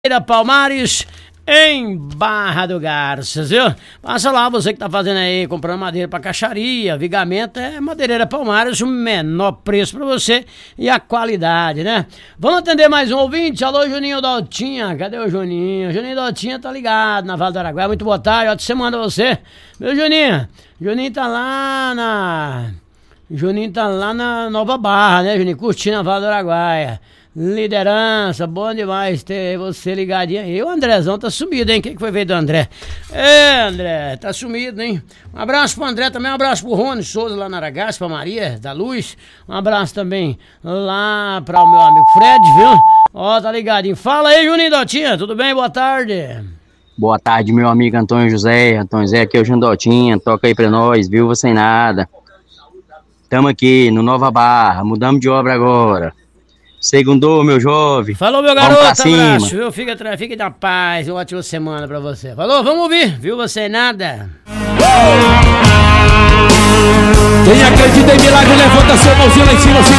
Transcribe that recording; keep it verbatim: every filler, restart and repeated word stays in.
Palmares, em Barra do Garças, viu? Passa lá, você que tá fazendo aí, comprando madeira pra caixaria, vigamento, é Madeireira Palmares, o menor preço pra você e a qualidade, né? Vamos atender mais um ouvinte. Alô, Juninho Daltinha, cadê o Juninho? Juninho Daltinha tá ligado na Vale do Araguaia, muito boa tarde, ótima semana pra você. Meu Juninho, Juninho tá lá na... Juninho tá lá na Nova Barra, né, Juninho? Curtindo a Vale do Araguaia. Liderança, bom demais ter você ligadinho aí. O Andrezão tá sumido, hein? O que, que foi feito do André? É, André, tá sumido, hein? Um abraço pro André também, um abraço pro Rony Souza lá na Aragás, pra Maria da Luz. Um abraço também lá pra o meu amigo Fred, viu? Ó, tá ligadinho. Fala aí, Juninho Dotinha, tudo bem? Boa tarde. Boa tarde, meu amigo Antônio José. Antônio José, aqui é o Juninho Dotinha, toca aí pra nós, viúva sem nada. Tamo aqui no Nova Barra, mudamos de obra agora. Segundou, meu jovem. Falou, meu garoto, abraço, viu? Fica, fica na paz, uma ótima semana pra você. Falou, vamos ouvir, viu? Você nada. Quem acredita em milagre, levanta sua mãozinha lá em cima, assim.